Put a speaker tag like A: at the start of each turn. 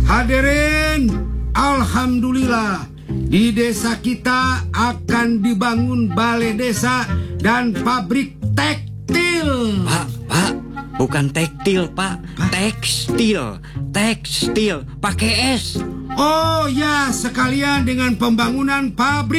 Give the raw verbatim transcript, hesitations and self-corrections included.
A: Hadirin, alhamdulillah di desa kita akan dibangun balai desa dan pabrik tekstil.
B: Pak, Pak, bukan tekstil, Pak. Tekstil, tekstil, pakai S.
A: Oh ya, sekalian dengan pembangunan pabrik